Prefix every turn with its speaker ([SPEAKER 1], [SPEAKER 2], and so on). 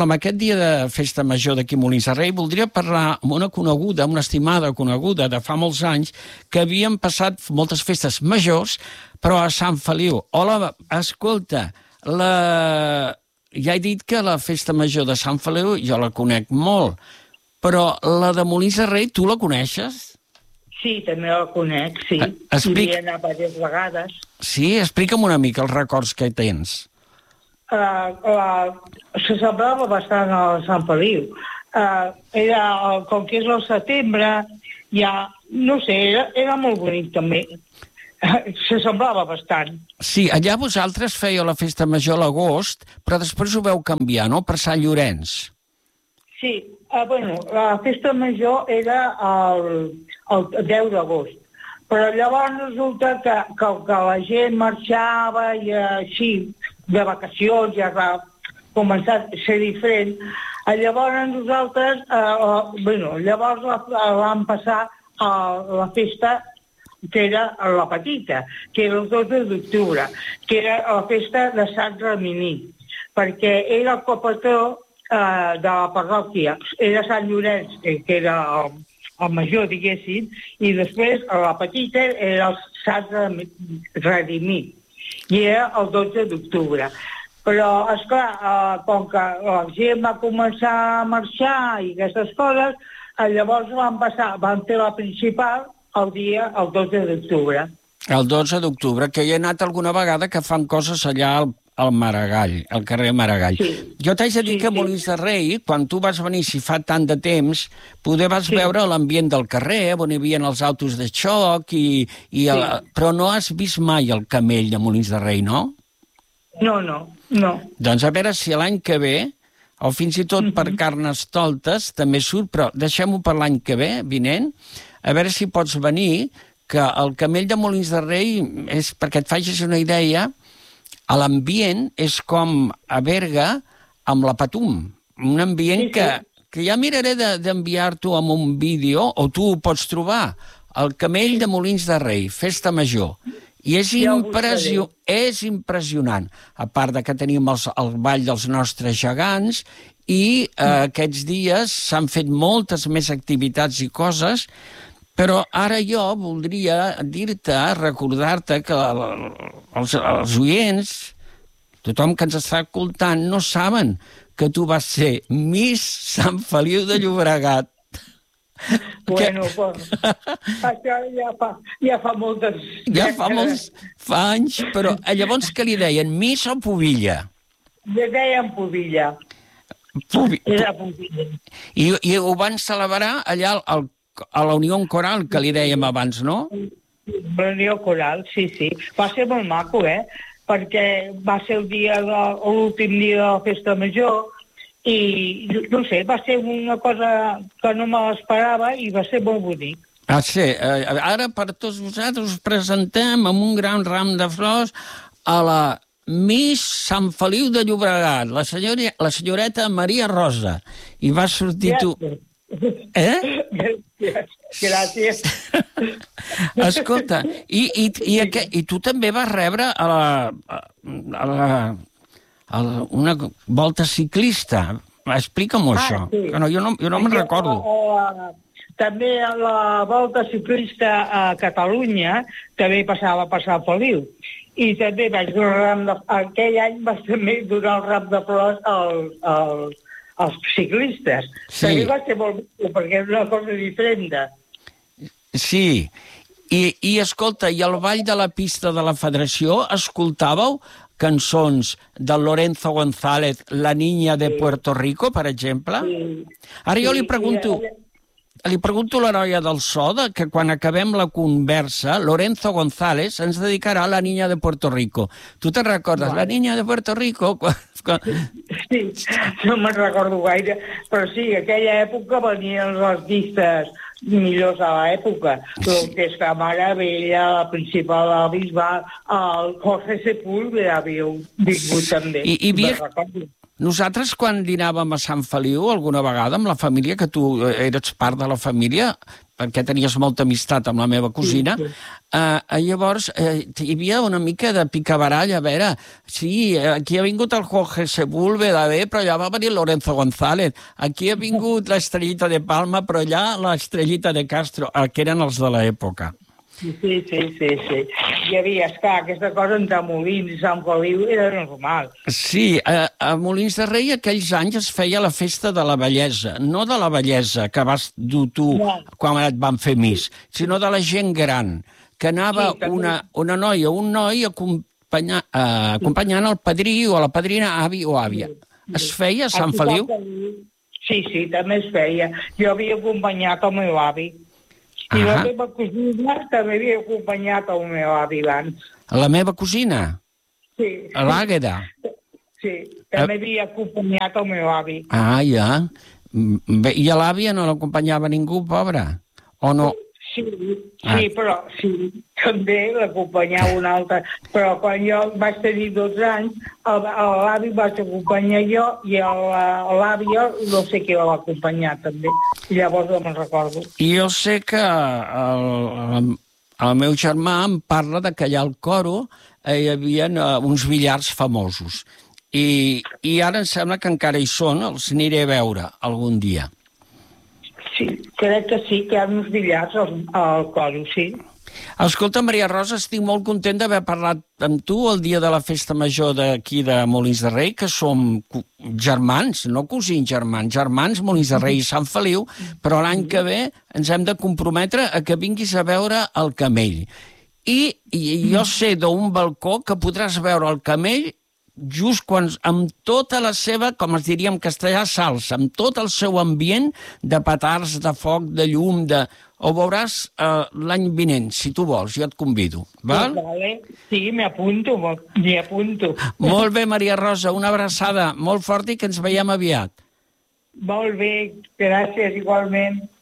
[SPEAKER 1] amb aquest dia de festa major d'aquí Molins de Rei, voldria parlar amb una coneguda, una estimada coneguda de fa molts anys, que havien passat moltes festes majors, però a Sant Feliu. Hola, escolta, ja he dit que la festa major de Sant Feliu jo la conec molt, però la de Molins de Rei, tu la coneixes?
[SPEAKER 2] Sí, també la conec, sí. Hi havia anat diverses vegades.
[SPEAKER 1] Sí? Explica'm una mica els records que tens.
[SPEAKER 2] S'assemblava bastant a Sant Feliu. Com que és el setembre, ja, no sé, era molt bonic també. S'assemblava bastant.
[SPEAKER 1] Sí, allà vosaltres fèieu la festa major a l'agost, però després ho veu canviar, no?, per Sant Llorenç.
[SPEAKER 2] Sí, la festa major era el 10 d'agost. Però llavors resulta que la gent marxava i així, de vacacions, ja va començar a ser diferent. Llavors nosaltres, llavors vam passar a la festa que era la petita, que era el 12 d'octubre, que era la festa de Sant Remini, perquè era el copatró de la parròquia, era Sant Llorenç, que era el major, diguéssim, i després la petita era el Sant Redimí, i era el 12 d'octubre. Però, esclar, com que la gent va començar a marxar i aquestes coses, llavors van fer la principal el 12 d'octubre.
[SPEAKER 1] El 12 d'octubre, que hi he anat alguna vegada que fan coses allà al Maragall, al carrer Maragall. Sí. Jo t'haig de dir que a Molins de Rei, quan tu vas venir, si fa tant de temps, poder vas veure l'ambient del carrer, on hi havia els autos de xoc, però no has vist mai el camell de Molins de Rei, no?
[SPEAKER 2] No.
[SPEAKER 1] Doncs a veure si l'any que ve, o fins i tot per Carnestoltes, també surt, però deixem-ho per l'any que ve, vinent, a veure si pots venir, que el camell de Molins de Rei és, perquè et facis una idea, a l'ambient és com a Berga amb la Patum. Un ambient que ja miraré d'enviar-t'ho amb un vídeo, o tu ho pots trobar, el camell de Molins de Rei, festa major. I és impressionant. A part de que tenim el ball dels nostres gegants i aquests dies s'han fet moltes més activitats i coses, però ara jo voldria dir-te, recordar-te que els oients, tothom que ens està escoltant, no saben que tu vas ser Miss Sant Feliu de Llobregat.
[SPEAKER 2] Bueno, això ja fa moltes...
[SPEAKER 1] Fa anys, però llavors què li deien, Miss o Pubilla?
[SPEAKER 2] Li deien Pubilla. Era Pubilla.
[SPEAKER 1] I ho van celebrar allà a la Unió Coral, que li dèiem abans, no?
[SPEAKER 2] La Unió Coral, sí. Va ser molt maco, perquè va ser l'últim dia de la festa major i, no sé, va ser una cosa que no me l'esperava i va ser molt bonic.
[SPEAKER 1] Ara per tots vosaltres us presentem amb un gran ram de flors a la Miss Sant Feliu de Llobregat, la senyoreta Maria Rosa. I va sortir tu...
[SPEAKER 2] Gràcies.
[SPEAKER 1] Escolta, i tu també vas rebre una volta ciclista. Explica'm això.
[SPEAKER 2] Sí.
[SPEAKER 1] Jo no me'n recordo.
[SPEAKER 2] També la volta ciclista a Catalunya també passava per Sant Feliu. I també vaig donar aquell any vaig també donar el ram de flors als ciclistes.
[SPEAKER 1] Sí.
[SPEAKER 2] També va ser molt bé, perquè és una cosa diferent.
[SPEAKER 1] Sí. I escolta, i al ball de la pista de la Federació escoltàveu cançons de Lorenzo González, La niña de Puerto Rico, per exemple? Ara jo li pregunto a la noia del so que quan acabem la conversa, Lorenzo González ens dedicarà a La niña de Puerto Rico. Tu te'n recordes? La niña de Puerto Rico?
[SPEAKER 2] Sí, no me'n recordo gaire, però sí, aquella època venien els artistes millors a l'època. L'Orquestra Maravilla, la Principal del Bisbal, el Jorge Sepúlveda havia vingut també.
[SPEAKER 1] Nosaltres, quan dinàvem a Sant Feliu, alguna vegada, amb la família, que tu eres part de la família, perquè tenies molta amistat amb la meva cosina, llavors hi havia una mica de picabarall, a veure, sí, aquí ha vingut el Jorge Sepúlveda, però ja va venir Lorenzo González, aquí ha vingut l'Estrellita de Palma, però allà l'Estrellita de Castro, que eren els de l'època.
[SPEAKER 2] Sí. Hi havia, esclar, aquesta cosa entre Molins i Sant Feliu era normal.
[SPEAKER 1] Sí, a Molins de Rei aquells anys es feia la festa de la bellesa, no de la bellesa que vas dur tu quan et van fer mis, sinó de la gent gran, que anava una noia o un noi acompanyant el padrí o la padrina, avi o àvia. Es feia a Sant Feliu?
[SPEAKER 2] Sí, també es feia. Jo havia acompanyat el meu avi. I la meva cosina també havia acompanyat el meu avi abans.
[SPEAKER 1] La meva cosina?
[SPEAKER 2] Sí.
[SPEAKER 1] L'Àgueda?
[SPEAKER 2] Sí, també havia acompanyat el meu avi.
[SPEAKER 1] Ja. I a l'àvia no l'acompanyava ningú, pobra? O no?
[SPEAKER 2] Sí, però sí, també l'acompanyava un altre. Però quan jo vaig tenir 12 anys, l'avi vaig acompanyar jo i l'àvia no sé qui la va acompanyar també. Llavors no me'n recordo.
[SPEAKER 1] I jo sé que el meu germà em parla de que allà al Coro hi havia uns billars famosos. I ara em sembla que encara hi són, els aniré a veure algun dia.
[SPEAKER 2] Sí, crec que sí, que hi ha uns billars al Coro, sí.
[SPEAKER 1] Escolta, Maria Rosa, estic molt content d'haver parlat amb tu el dia de la festa major d'aquí de Molins de Rei, que som germans, no cosins germans, Molins de Rei i Sant Feliu, però l'any que ve ens hem de comprometre a que vinguis a veure el camell. I jo sé d'un balcó que podràs veure el camell just quan, amb tota la seva, com es diria en castellà, salsa, amb tot el seu ambient de petards, de foc, de llum, ho veuràs l'any vinent, si tu vols, jo et convido. Val?
[SPEAKER 2] Vale. Sí, m'hi apunto.
[SPEAKER 1] Molt bé, Maria Rosa, una abraçada molt forta i que ens veiem aviat.
[SPEAKER 2] Molt bé, gràcies igualment.